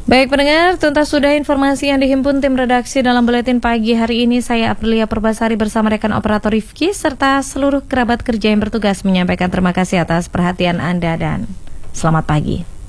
Baik pendengar, tuntas sudah informasi yang dihimpun tim redaksi dalam buletin pagi hari ini. Saya Aprilia Perbasari bersama rekan operator Rifki serta seluruh kerabat kerja yang bertugas menyampaikan terima kasih atas perhatian Anda dan selamat pagi.